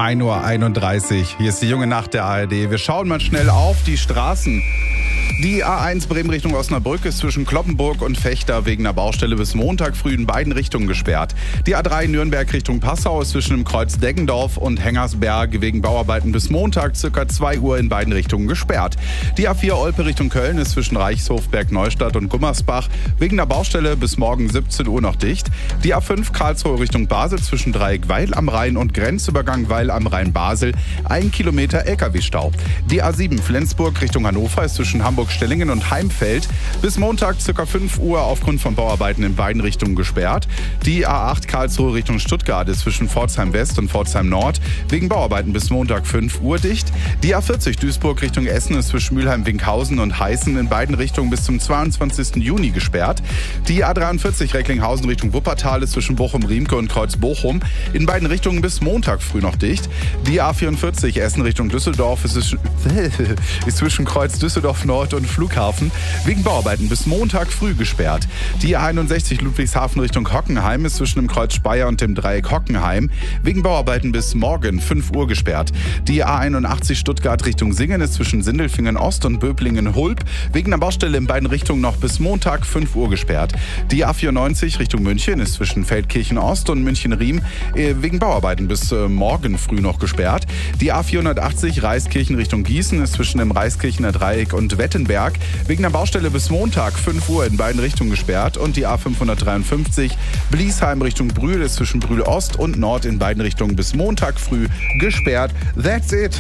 1:31 Uhr. Hier ist die junge Nacht der ARD. Wir schauen mal schnell auf die Straßen. Die A1 Bremen Richtung Osnabrück ist zwischen Cloppenburg und Vechta wegen einer Baustelle bis Montag früh in beiden Richtungen gesperrt. Die A3 Nürnberg Richtung Passau ist zwischen dem Kreuz Deggendorf und Hengersberg wegen Bauarbeiten bis Montag ca. 2 Uhr in beiden Richtungen gesperrt. Die A4 Olpe Richtung Köln ist zwischen Reichshofberg Neustadt und Gummersbach wegen einer Baustelle bis morgen 17 Uhr noch dicht. Die A5 Karlsruhe Richtung Basel zwischen Dreieck Weil am Rhein und Grenzübergang Weil am Rhein Basel 1 Kilometer LKW-Stau. Die A7 Flensburg Richtung Hannover ist zwischen Hamburg-Stellingen und Heimfeld bis Montag ca. 5 Uhr aufgrund von Bauarbeiten in beiden Richtungen gesperrt. Die A8 Karlsruhe Richtung Stuttgart ist zwischen Pforzheim West und Pforzheim Nord wegen Bauarbeiten bis Montag 5 Uhr dicht. Die A40 Duisburg Richtung Essen ist zwischen Mülheim-Winkhausen und Heißen in beiden Richtungen bis zum 22. Juni gesperrt. Die A43 Recklinghausen Richtung Wuppertal ist zwischen Bochum-Riemke und Kreuz-Bochum in beiden Richtungen bis Montag früh noch dicht. Die A44 Essen Richtung Düsseldorf ist zwischen Kreuz Düsseldorf Nord und Flughafen wegen Bauarbeiten bis Montag früh gesperrt. Die A61 Ludwigshafen Richtung Hockenheim ist zwischen dem Kreuz Speyer und dem Dreieck Hockenheim wegen Bauarbeiten bis morgen 5 Uhr gesperrt. Die A81 Stuttgart Richtung Singen ist zwischen Sindelfingen Ost und Böblingen-Hulb wegen einer Baustelle in beiden Richtungen noch bis Montag 5 Uhr gesperrt. Die A94 Richtung München ist zwischen Feldkirchen Ost und München-Riem wegen Bauarbeiten bis morgen früh noch gesperrt. Die A480 Reiskirchen Richtung Gießen ist zwischen dem Reiskirchener Dreieck und Wettenberg wegen einer Baustelle bis Montag 5 Uhr in beiden Richtungen gesperrt. Und die A553 Bliesheim Richtung Brühl ist zwischen Brühl Ost und Nord in beiden Richtungen bis Montag früh gesperrt. That's it.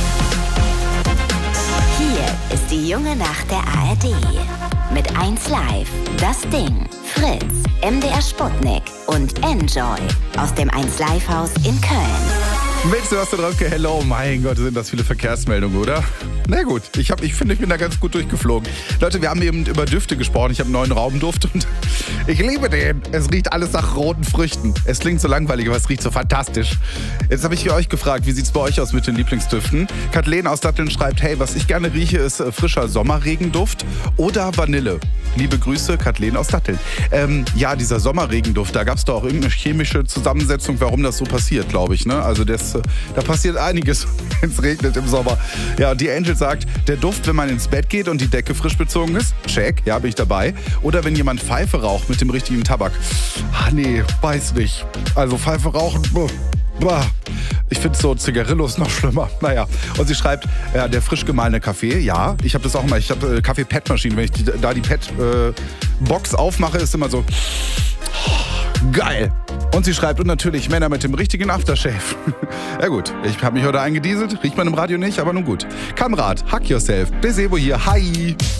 Hier ist die junge Nacht der ARD. Mit 1Live, Das Ding, Fritz, MDR Sputnik und Enjoy aus dem 1Live-Haus in Köln. Willst du was da drauf? Hello, mein Gott, sind das viele Verkehrsmeldungen, oder? Na gut, ich finde, ich bin da ganz gut durchgeflogen. Leute, wir haben eben über Düfte gesprochen. Ich habe einen neuen Raumduft und ich liebe den. Es riecht alles nach roten Früchten. Es klingt so langweilig, aber es riecht so fantastisch. Jetzt habe ich euch gefragt, wie sieht es bei euch aus mit den Lieblingsdüften? Kathleen aus Datteln schreibt, hey, was ich gerne rieche, ist frischer Sommerregenduft oder Vanille. Liebe Grüße, Kathleen aus Datteln. Ja, dieser Sommerregenduft, da gab es doch auch irgendeine chemische Zusammensetzung, warum das so passiert, glaube ich. Ne? Also da passiert einiges, wenn es regnet im Sommer. Ja, die Angel sagt, der Duft, wenn man ins Bett geht und die Decke frisch bezogen ist, check, ja, bin ich dabei. Oder wenn jemand Pfeife raucht mit dem richtigen Tabak. Ach nee, weiß nicht. Also Pfeife rauchen, ich finde so Zigarillos noch schlimmer. Naja, und sie schreibt, ja, der frisch gemahlene Kaffee, ja, ich habe das auch mal, ich habe Kaffee-Pet-Maschinen, wenn ich da die Pet-Box aufmache, ist immer so geil. Und sie schreibt, und natürlich Männer mit dem richtigen Aftershave. Ja gut, ich habe mich heute eingedieselt, riecht man im Radio nicht, aber nun gut. Kamrat, hack yourself, Besebo hier, hi.